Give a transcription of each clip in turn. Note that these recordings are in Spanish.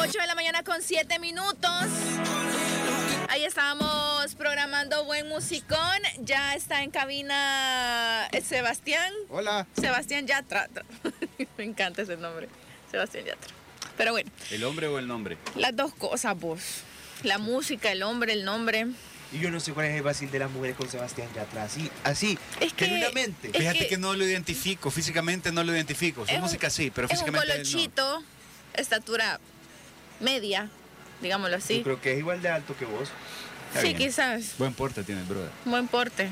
8 de la mañana con 7 minutos. Ahí estábamos programando buen musicón. Ya está en cabina Sebastián. Hola. Sebastián Yatra. Me encanta ese nombre. Sebastián Yatra. Pero bueno. ¿El hombre o el nombre? Las dos cosas, vos. La música, el hombre, el nombre. Y yo no sé cuál es el vacil de las mujeres con Sebastián Yatra. Así, Es que, genuinamente. Fíjate que no lo identifico, físicamente no lo identifico. Su música sí, pero físicamente es un colochito, estatura media, digámoslo así. Yo creo que es igual de alto que vos. Está Sí, bien. quizás. Buen porte tiene el brother. Buen porte.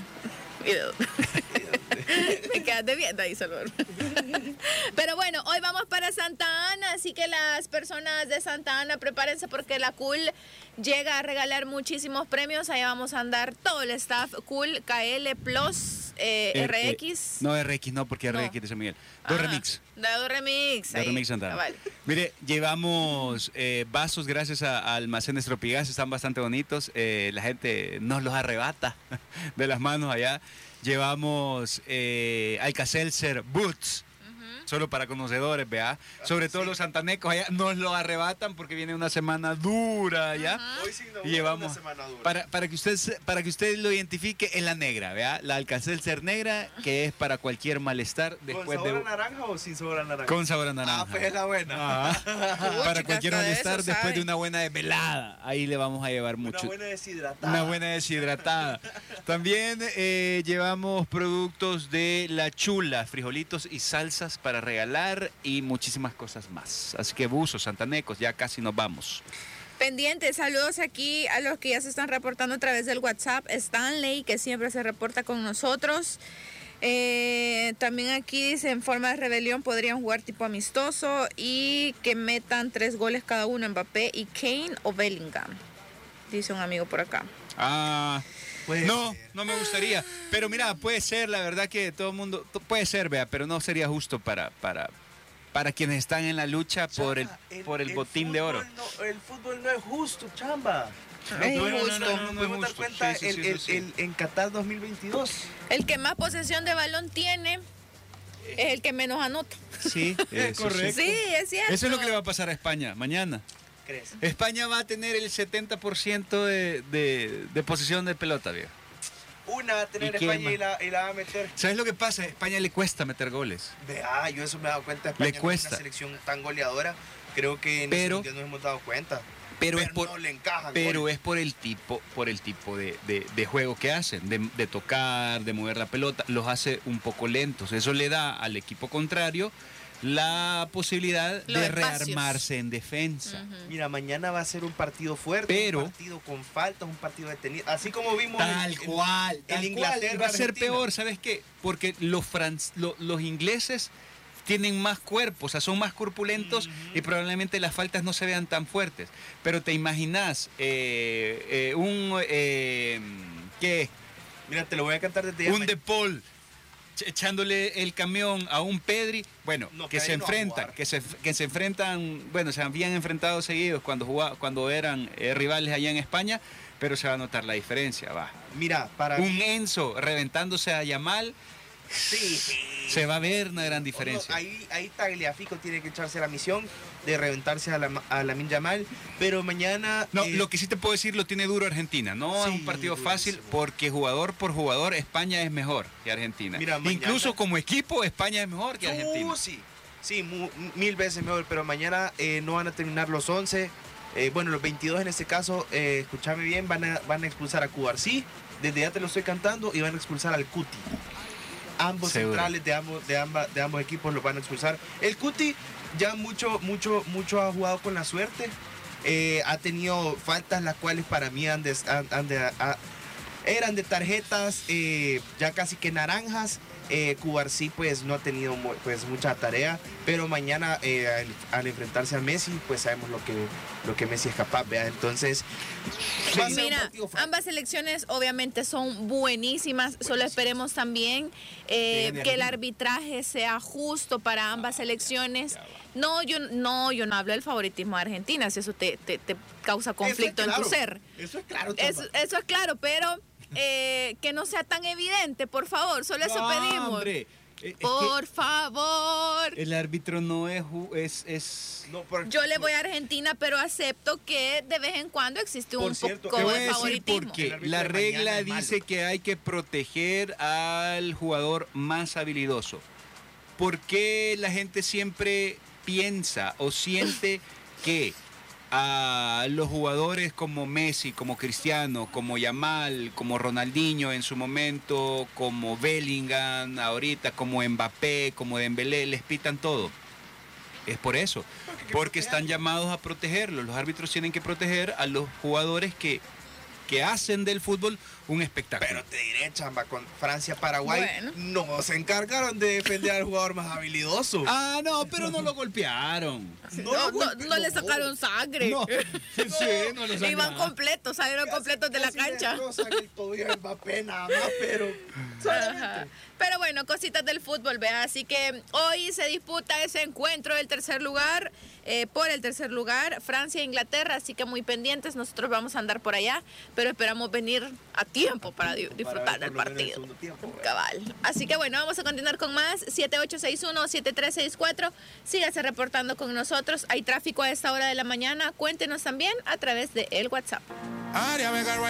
Me quedaste viendo ahí, Salvador. Pero bueno, hoy vamos para Santa Ana, así que las personas de Santa Ana prepárense porque la Cool llega a regalar muchísimos premios. Ahí vamos a andar todo el staff Cool, KL Plus, RX. No, RX no, porque RX de San Miguel. Dos remix. Dos remix. Dos remix Santa Ana. Vale. Mire, llevamos vasos gracias a Almacenes Tropigas, están bastante bonitos. La gente nos los arrebata de las manos allá. Llevamos Alka-Seltzer Boots, solo para conocedores, vea. Sobre todo los santanecos allá nos lo arrebatan porque viene una semana dura allá. Hoy sí no, Y llevamos una semana dura. para que usted lo identifique, es la negra, vea, la Alka-Seltzer negra, que es para cualquier malestar después ¿Con sabor a naranja o sin sabor a naranja? con sabor a naranja. Ah, pues es la buena. Ajá. Para cualquier hasta malestar eso después sabe. de una buena desvelada, ahí le vamos a llevar Una mucho. buena deshidratada. Una buena deshidratada. También llevamos productos de La Chula, frijolitos y salsas para regalar y muchísimas cosas más. Así que buzos, santanecos, ya casi nos vamos. Pendientes, saludos aquí a los que ya se están reportando a través del WhatsApp. Stanley, que siempre se reporta con nosotros. También aquí dice, en forma de rebelión podrían jugar tipo amistoso y que metan 3 goles cada uno, Mbappé y Kane o Bellingham, dice un amigo por acá. No me gustaría. Pero mira, puede ser, la verdad que todo el mundo, puede ser, vea, pero no sería justo para quienes están en la lucha por el botín de oro. El fútbol no es justo, chamba. Es no, injusto. no, Podemos dar justo. cuenta Sí, sí, sí. en Qatar 2022. El que más posesión de balón tiene es el que menos anota. Sí, eso correcto. Sí, es cierto. Eso es lo que le va a pasar a España mañana. ¿Crees? España va a tener el 70% de posesión de pelota, viejo. Una va a tener ¿Y quién España más? y la va a meter. ¿Sabes lo que pasa? A España le cuesta meter goles. Vea, yo eso me he dado cuenta. España Le no cuesta. es una selección tan goleadora. Creo que en Pero- este mundial nos hemos dado cuenta. Pero no le encajan. Pero goles. es por el tipo de juego que hacen, de tocar, de mover la pelota, los hace un poco lentos. Eso le da al equipo contrario la posibilidad Los de espacios. rearmarse en defensa. Mira, mañana va a ser un partido fuerte, Pero- un partido con faltas, un partido detenido. Así como vimos Tal cual. Inglaterra, Y va a ser Argentina. peor, ¿sabes qué? Porque los ingleses tienen más cuerpo, o sea, son más corpulentos y probablemente las faltas no se vean tan fuertes. Pero te imaginas ¿qué? Mira, te lo voy a cantar desde ya. Un De Paul echándole el camión a un Pedri, bueno, No, que se Pedri no va a enfrentan, jugar. que se enfrentan, bueno, se habían enfrentado seguidos cuando eran rivales allá en España, pero se va a notar la diferencia, va. Mira, para Un Enzo reventándose a Yamal, sí. se va a ver una gran diferencia. No, ahí Tagliafico tiene que echarse la misión de reventarse a Lamine Yamal, pero mañana... No, lo que sí te puedo decir lo tiene duro Argentina. No Sí, es un partido fácil durísimo. porque jugador por jugador España es mejor que Argentina. Mira, mañana- Incluso como equipo España es mejor que Argentina. Sí, mil veces mejor, pero mañana no van a terminar los 11, bueno, los 22 en este caso, escúchame bien, van a expulsar a Cubarsí, desde ya te lo estoy cantando, y van a expulsar al Cuti. Ambos Seguro. centrales de ambos equipos los van a expulsar. El Cuti ya mucho ha jugado con la suerte, ha tenido faltas las cuales para mí eran de tarjetas ya casi que naranjas. Cubarsí pues no ha tenido pues mucha tarea, pero mañana al enfrentarse a Messi pues sabemos lo que Messi es capaz, ¿vea? Entonces va a ser un Mira, partido franco. ambas selecciones obviamente son buenísimas, solo esperemos también que el arbitraje sea justo para ambas selecciones. No, yo no hablo del favoritismo de Argentina, si eso te causa conflicto en tu ser. Eso es claro. Eso es claro, pero que no sea tan evidente, por favor, solo eso pedimos. Hombre, Por favor. El árbitro no es... No, Yo le voy a Argentina, pero acepto que de vez en cuando existe un Por cierto, poco Te voy a de decir favoritismo. por qué. El árbitro La de regla mañana es dice malo. que hay que proteger al jugador más habilidoso. ¿Por qué la gente siempre piensa o siente que a los jugadores como Messi, como Cristiano, como Yamal, como Ronaldinho en su momento, como Bellingham ahorita, como Mbappé, como Dembélé, les pitan todo? Es por eso, porque están llamados a protegerlos. Los árbitros tienen que proteger a los jugadores que hacen del fútbol un espectáculo. Pero te diré, chamba, con Francia-Paraguay Bueno. no se encargaron de defender al jugador más habilidoso. Ah, no, pero no lo golpearon. No le sacaron sangre. No, sí, no lo sacaron. Iban completos, salieron completos de la Casi cancha. destrozan el tobillo de Mbappé nada más, pero Ajá. Pero bueno, cositas del fútbol, vea. Así que hoy se disputa ese encuentro del tercer lugar, por el tercer lugar, Francia e Inglaterra. Así que muy pendientes, nosotros vamos a andar por allá, pero esperamos venir a tiempo para disfrutar del ver por lo menos el partido. segundo tiempo, ¿verdad? Cabal. Así que bueno, vamos a continuar con más. 7861-7364. Sígase reportando con nosotros. Hay tráfico a esta hora de la mañana. Cuéntenos también a través de el WhatsApp.